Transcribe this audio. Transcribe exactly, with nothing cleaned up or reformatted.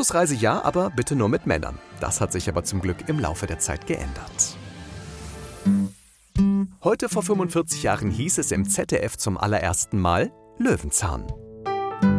Zirkusreise ja, aber bitte nur mit Männern. Das hat sich aber zum Glück im Laufe der Zeit geändert. Heute vor fünfundvierzig Jahren hieß es im Z D F zum allerersten Mal Löwenzahn.